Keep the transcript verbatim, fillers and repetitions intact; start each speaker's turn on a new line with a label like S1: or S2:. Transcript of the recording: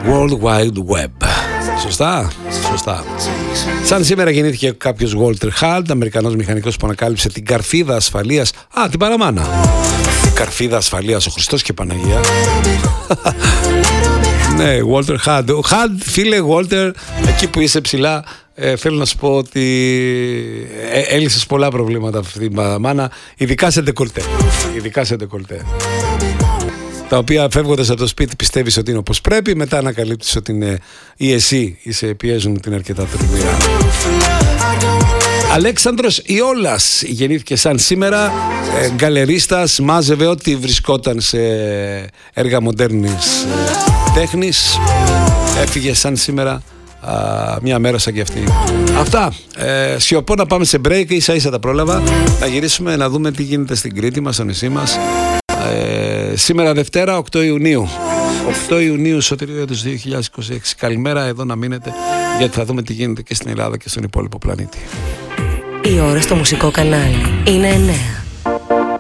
S1: World Wide Web. Σωστά, σωστά. Σαν σήμερα γεννήθηκε κάποιος Walter Hunt, Αμερικανός μηχανικός που ανακάλυψε την καρφίδα ασφαλείας. Α, την παραμάνα. Καρφίδα ασφαλείας, ο Χριστός και Παναγία. Ναι, Walter Hunt. Ο Hunt, φίλε Walter, εκεί που είσαι ψηλά, ε, θέλω να σου πω ότι ε, έλυσες πολλά προβλήματα αυτή την παραμάνα, ειδικά σε ντεκολτέ. Ειδικά σε ντεκολτέ. Τα οποία φεύγοντας από το σπίτι πιστεύεις ότι είναι όπως πρέπει, μετά ανακαλύπτεις ότι είναι ή εσύ ή σε πιέζουν ότι είναι αρκετά τριμμύρα. Αλέξανδρος Ιόλας γεννήθηκε σαν σήμερα, ε, γκαλερίστας, μάζευε ό,τι βρισκόταν σε έργα μοντέρνης ε, τέχνης, έφυγε σαν σήμερα α, μια μέρα σαν και αυτή. Αυτά, ε, σιωπώ να πάμε σε break, ίσα ίσα τα πρόλαβα, να γυρίσουμε να δούμε τι γίνεται στην Κρήτη μας, στο νησί μας. Ε, σήμερα Δευτέρα, οκτώ Ιουνίου. οκτώ Ιουνίου, Σωτηρίου δύο χιλιάδες είκοσι έξι. Καλημέρα, εδώ να μείνετε, γιατί θα δούμε τι γίνεται και στην Ελλάδα και στον υπόλοιπο πλανήτη.
S2: Η ώρα στο μουσικό κανάλι είναι εννέα.